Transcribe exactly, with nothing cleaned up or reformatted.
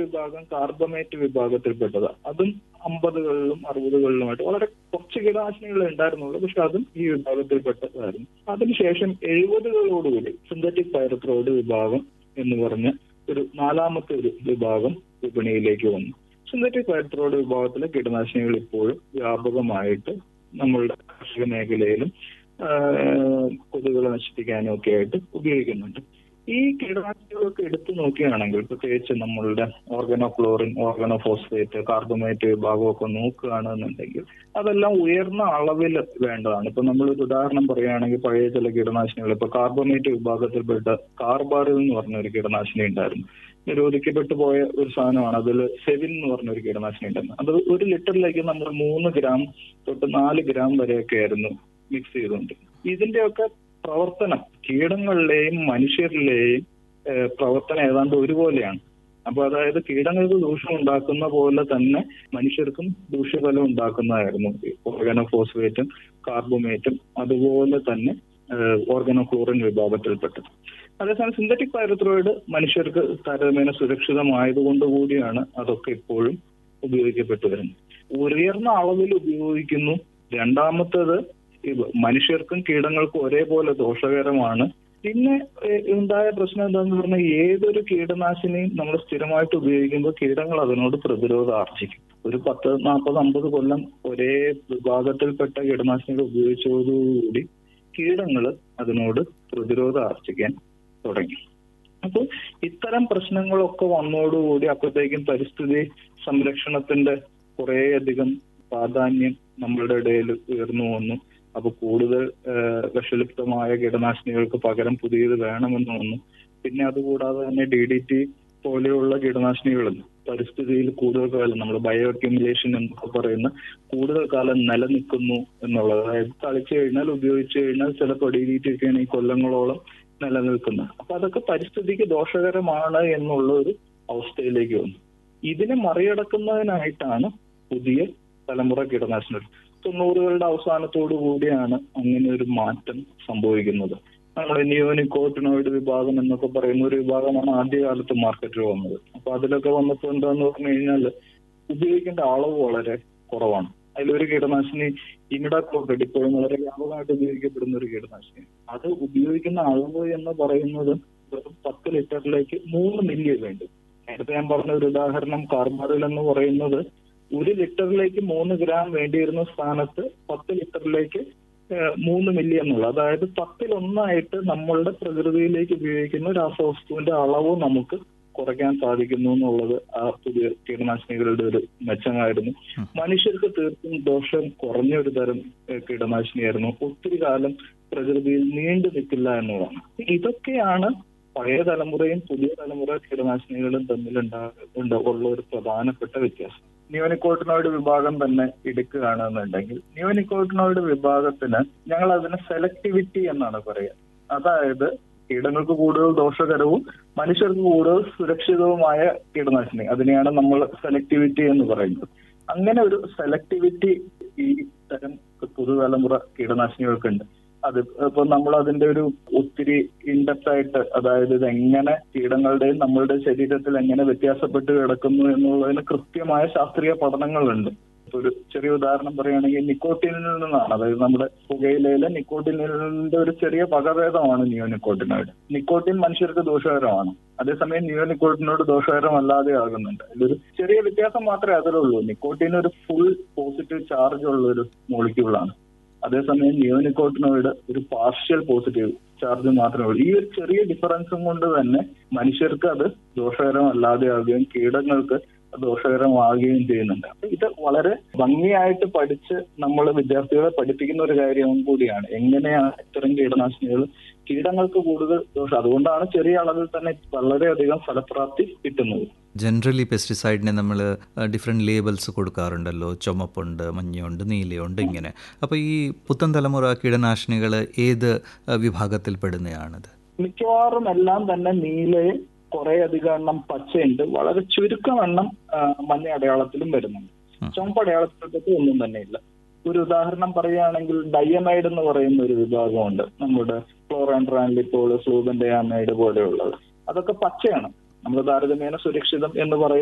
വിഭാഗം കാർബമേറ്റ് വിഭാഗത്തിൽപ്പെട്ടത്. അതും അമ്പതുകളിലും അറുപതുകളിലുമായിട്ട് വളരെ കുറച്ച് കീടനാശിനികൾ ഉണ്ടായിരുന്നുള്ളൂ, പക്ഷെ അതും ഈ വിഭാഗത്തിൽപ്പെട്ടതായിരുന്നു. അതിനുശേഷം എഴുപതുകളോടുകൂടി സിന്തറ്റിക് പൈറത്രോയിഡ് വിഭാഗം എന്ന് പറഞ്ഞ ഒരു നാലാമത്തെ ഒരു വിഭാഗം വിപണിയിലേക്ക് വന്നു. സിന്തറ്റിക് പൈറത്രോയിഡ് വിഭാഗത്തിലെ കീടനാശിനികൾ ഇപ്പോഴും വ്യാപകമായിട്ട് നമ്മളുടെ കാർഷിക മേഖലയിലും കൊതുകുകളെ നശിപ്പിക്കാനും ഒക്കെ ആയിട്ട് ഉപയോഗിക്കുന്നുണ്ട്. ഈ കീടനാശിനികളൊക്കെ എടുത്തു നോക്കുകയാണെങ്കിൽ പ്രത്യേകിച്ച് നമ്മളുടെ ഓർഗനോക്ലോറിൻ, ഓർഗനോഫോസ്ഫേറ്റ്, കാർബമേറ്റ് വിഭാഗമൊക്കെ നോക്കുകയാണെന്നുണ്ടെങ്കിൽ അതെല്ലാം ഉയർന്ന അളവിൽ വേണ്ടതാണ്. ഇപ്പൊ നമ്മളൊരു ഉദാഹരണം പറയുകയാണെങ്കിൽ പഴയ ചില കീടനാശിനികൾ, ഇപ്പൊ കാർബമേറ്റ് വിഭാഗത്തിൽപ്പെട്ട കാർബാറിൽ എന്ന് പറഞ്ഞ ഒരു കീടനാശിനി ഉണ്ടായിരുന്നു. നിരോധിക്കപ്പെട്ടു പോയ ഒരു സാധനമാണ്. അതിൽ സെവിൻ എന്ന് പറഞ്ഞ ഒരു കീടനാശിനി ഉണ്ടായിരുന്നു. അത് ഒരു ലിറ്ററിലേക്ക് നമ്മൾ മൂന്ന് ഗ്രാം തൊട്ട് നാല് ഗ്രാം വരെയൊക്കെ ആയിരുന്നു മിക്സ് ചെയ്തുകൊണ്ട്. ഇതിന്റെയൊക്കെ പ്രവർത്തനം കീടങ്ങളിലെയും മനുഷ്യരിലെയും പ്രവർത്തനം ഏതാണ്ട് ഒരുപോലെയാണ്. അപ്പൊ അതായത് കീടങ്ങൾക്ക് ദൂഷ്യം ഉണ്ടാക്കുന്ന പോലെ തന്നെ മനുഷ്യർക്കും ദൂഷ്യഫലം ഉണ്ടാക്കുന്നതായിരുന്നു ഓർഗനോഫോസ്ഫേറ്റും കാർബമേറ്റും അതുപോലെ തന്നെ ഓർഗനോക്ലോറിൻ വിഭാഗത്തിൽപ്പെട്ടത്. അതേസമയം സിന്തറ്റിക് പൈറത്രോയിഡ് മനുഷ്യർക്ക് താരതമ്യേന സുരക്ഷിതമായതുകൊണ്ട് കൂടിയാണ് അതൊക്കെ ഇപ്പോഴും ഉപയോഗിക്കപ്പെട്ടു വരുന്നത്. ഉയർന്ന അളവിൽ ഉപയോഗിക്കുന്നു. രണ്ടാമത്തേത് മനുഷ്യർക്കും കീടങ്ങൾക്കും ഒരേപോലെ ദോഷകരമാണ്. പിന്നെ ഉണ്ടായ പ്രശ്നം എന്താണെന്ന് പറഞ്ഞാൽ ഏതൊരു കീടനാശിനിയും നമ്മൾ സ്ഥിരമായിട്ട് ഉപയോഗിക്കുമ്പോൾ കീടങ്ങൾ അതിനോട് പ്രതിരോധം ആർജിക്കും. ഒരു പത്ത് നാൽപ്പത് അമ്പത് കൊല്ലം ഒരേ വിഭാഗത്തിൽപ്പെട്ട കീടനാശിനികൾ ഉപയോഗിച്ചതോടുകൂടി കീടങ്ങൾ അതിനോട് പ്രതിരോധം ആർജിക്കാൻ തുടങ്ങി. അപ്പോൾ ഇത്തരം പ്രശ്നങ്ങളൊക്കെ വന്നതോടുകൂടി അപ്പോഴത്തേക്കും പരിസ്ഥിതി സംരക്ഷണത്തിന്റെ കുറേയധികം പ്രാധാന്യം നമ്മളുടെ ഇടയിൽ ഉയർന്നു വന്നു. അപ്പൊ കൂടുതൽ വിഷലിപ്തമായ കീടനാശിനികൾക്ക് പകരം പുതിയത് വേണമെന്ന് വന്നു. പിന്നെ അതുകൂടാതെ തന്നെ ഡി ഡി ടി പോലെയുള്ള കീടനാശിനികളുണ്ട് പരിസ്ഥിതിയിൽ കൂടുതൽ കാലം നമ്മൾ ബയോ അക്യുമുലേഷൻ എന്നൊക്കെ പറയുന്ന കൂടുതൽ കാലം നിലനിൽക്കുന്നു എന്നുള്ളത്. അതായത് തളിച്ചു കഴിഞ്ഞാൽ ഉപയോഗിച്ചു കഴിഞ്ഞാൽ ചിലപ്പോൾ ഡി ഡി ടി ഒക്കെയാണ് ഈ കൊല്ലങ്ങളോളം നിലനിൽക്കുന്നത്. അപ്പൊ അതൊക്കെ പരിസ്ഥിതിക്ക് ദോഷകരമാണ് എന്നുള്ള ഒരു അവസ്ഥയിലേക്ക് വന്നു. ഇതിനെ മറികടക്കുന്നതിനായിട്ടാണ് പുതിയ തലമുറ കീടനാശിനികൾ. തൊണ്ണൂറുകളുടെ അവസാനത്തോടു കൂടിയാണ് അങ്ങനെ ഒരു മാറ്റം സംഭവിക്കുന്നത്. നമ്മൾ നിയോനിക്കോട്ടിനോയിഡ് വിഭാഗം എന്നൊക്കെ പറയുന്ന ഒരു വിഭാഗമാണ് ആദ്യകാലത്ത് മാർക്കറ്റിൽ വന്നത്. അപ്പൊ അതിലൊക്കെ വന്നപ്പോൾ എന്താന്ന് പറഞ്ഞു കഴിഞ്ഞാൽ ഉപയോഗിക്കേണ്ട അളവ് വളരെ കുറവാണ്. അതിലൊരു കീടനാശിനി ഇമിഡാക്ലോപ്രിഡ് ഇപ്പോഴും വളരെ വ്യാപകമായിട്ട് ഉപയോഗിക്കപ്പെടുന്ന ഒരു കീടനാശിനി. അത് ഉപയോഗിക്കുന്ന അളവ് എന്ന് പറയുന്നത് വെറും പത്ത് ലിറ്ററിലേക്ക് മൂന്ന് മില്ലി വേണ്ടി. നേരത്തെ ഞാൻ പറഞ്ഞ ഒരു ഉദാഹരണം കാർബാറിൽ എന്ന് പറയുന്നത് ഒരു ലിറ്ററിലേക്ക് മൂന്ന് ഗ്രാം വേണ്ടിയിരുന്ന സ്ഥാനത്ത് പത്ത് ലിറ്ററിലേക്ക് മൂന്ന് മില്ലി എന്നുള്ള, അതായത് പത്തിലൊന്നായിട്ട് നമ്മളുടെ പ്രകൃതിയിലേക്ക് ഉപയോഗിക്കുന്ന രാസവസ്തുവിന്റെ അളവ് നമുക്ക് കുറയ്ക്കാൻ സാധിക്കുന്നു എന്നുള്ളത് ആ പുതിയ കീടനാശിനികളുടെ ഒരു മെച്ചമായിരുന്നു. മനുഷ്യർക്ക് തീർത്തും ദോഷം കുറഞ്ഞ ഒരു തരം കീടനാശിനിയായിരുന്നു. ഒത്തിരി കാലം പ്രകൃതിയിൽ നീണ്ടു നിൽക്കില്ല എന്നുള്ളതാണ്. ഇതൊക്കെയാണ് പഴയ തലമുറയും പുതിയ തലമുറ കീടനാശിനികളും തമ്മിലുണ്ടാ ഉള്ള ഒരു പ്രധാനപ്പെട്ട വ്യത്യാസം. നിയോനിക്കോട്ടിനോയിഡ് വിഭാഗം തന്നെ എടുക്കുകയാണെന്നുണ്ടെങ്കിൽ നിയോനിക്കോട്ടിനോയിഡ് വിഭാഗത്തിന് ഞങ്ങൾ അതിന് സെലക്ടിവിറ്റി എന്നാണ് പറയുക. അതായത് കീടങ്ങൾക്ക് കൂടുതൽ ദോഷകരവും മനുഷ്യർക്ക് കൂടുതൽ സുരക്ഷിതവുമായ കീടനാശിനി, അതിനെയാണ് നമ്മൾ സെലക്ടിവിറ്റി എന്ന് പറയുന്നത്. അങ്ങനെ ഒരു സെലക്ടിവിറ്റി ഈ തരം പുതുതലമുറ കീടനാശിനികൾക്കുണ്ട്. അത് ഇപ്പൊ നമ്മൾ അതിന്റെ ഒരു ഒത്തിരി ഇൻഡെപ്ത് ആയിട്ട്, അതായത് ഇത് എങ്ങനെ കീടങ്ങളുടെയും നമ്മളുടെ ശരീരത്തിൽ എങ്ങനെ വ്യത്യാസപ്പെട്ട് കിടക്കുന്നു എന്നുള്ളതിന് കൃത്യമായ ശാസ്ത്രീയ പഠനങ്ങളുണ്ട്. ഇപ്പൊ ഒരു ചെറിയ ഉദാഹരണം പറയുകയാണെങ്കിൽ നിക്കോട്ടിനിൽ നിന്നാണ്, അതായത് നമ്മുടെ പുകയിലയിലെ നിക്കോട്ടിനിന്റെ ഒരു ചെറിയ വകഭേദമാണ് നിയോനിക്കോട്ടിനോയിഡ്. നിക്കോട്ടിൻ മനുഷ്യർക്ക് ദോഷകരമാണ്, അതേസമയം നിയോനിക്കോട്ടിനോട് ദോഷകരമല്ലാതെ ആകുന്നുണ്ട്. ഇതൊരു ചെറിയ വ്യത്യാസം മാത്രമേ അതിലുള്ളൂ. നിക്കോട്ടിൻ ഒരു ഫുൾ പോസിറ്റീവ് ചാർജ് ഉള്ള ഒരു മോളിക്യൂളാണ്, അതേസമയം നിയോനിക്കോട്ടിനോയിഡ് ഒരു പാർഷ്യൽ പോസിറ്റീവ് ചാർജ് മാത്രമേ ഉള്ളൂ. ഈ ഒരു ചെറിയ ഡിഫറൻസും കൊണ്ട് തന്നെ മനുഷ്യർക്ക് അത് ദോഷകരമല്ലാതെ ആകുകയും കീടങ്ങൾക്ക് ദോഷകരമാകുകയും ചെയ്യുന്നുണ്ട്. അപ്പൊ ഇത് വളരെ ഭംഗിയായിട്ട് പഠിച്ച് നമ്മൾ വിദ്യാർത്ഥികളെ പഠിപ്പിക്കുന്ന ഒരു കാര്യം കൂടിയാണ്. എങ്ങനെയാണ് ഇത്തരം കീടനാശിനികൾ കീടങ്ങൾക്ക് കൂടുതൽ ദോഷം, അതുകൊണ്ടാണ് ചെറിയ അളവിൽ തന്നെ വളരെയധികം ഫലപ്രാപ്തി കിട്ടുന്നത്. ജനറലി പെസ്റ്റിസൈഡിനെ നമ്മൾ ഡിഫറെൻറ്റ് ലേബൽസ് കൊടുക്കാറുണ്ടല്ലോ, ചുമപ്പുണ്ട്, മഞ്ഞയുണ്ട്, നീലയുണ്ട്, ഇങ്ങനെ. അപ്പോൾ ഈ പുത്തൻ തലമുറ കീടനാശിനികൾ ഏത് വിഭാഗത്തിൽ പെടുന്നതാണത്? മിക്കവാറും എല്ലാം തന്നെ നീലയും കുറെ അധികം എണ്ണം പച്ചയുണ്ട്, വളരെ ചുരുക്കം എണ്ണം മഞ്ഞ അടയാളത്തിലും വരുന്നുണ്ട്. ചുമപ്പ് അടയാളത്തിലൊക്കെ ഒന്നും തന്നെ ഇല്ല. ഒരു ഉദാഹരണം പറയുകയാണെങ്കിൽ ഡയമൈഡ് എന്ന് പറയുന്ന ഒരു വിഭാഗമുണ്ട്, നമ്മുടെ ക്ലോറാൻട്രാൻലിപ്പോൾ, ഫ്ലൂബൻഡയാമൈഡ് പോലെയുള്ളത്. അതൊക്കെ പച്ചയാണ്. നമ്മൾ താരതമ്യേന സുരക്ഷിതം എന്ന് പറയുന്നത്